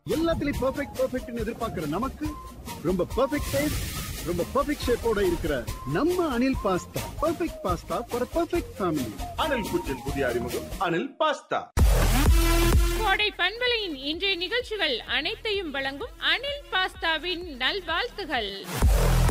எல்லாத்துலயும் பெர்ஃபெக்ட்னு எதிர்பார்க்கிற நமக்கு ரொம்ப பெர்ஃபெக்ட் டேஸ்ட், ரொம்ப பெர்ஃபெக்ட் ஷேப்போட இருக்கிற நம்ம Anil pasta perfect pasta for perfect family. Anil புற்றின் புதிய அறிமுகம் அனில் பாஸ்தா. கோடை பண்பலையின் இன்றைய நிகழ்ச்சிகள் அனைத்தையும் வழங்கும் அனில் பாஸ்தாவின் நல்வாழ்த்துகள்.